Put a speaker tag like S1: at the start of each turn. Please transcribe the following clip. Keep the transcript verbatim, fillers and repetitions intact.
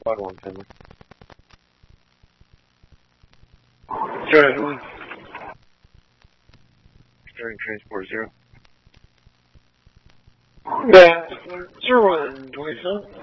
S1: Squad one, Finley. Charge one. Starting transport zero. Yeah, zero one, twenty-seven.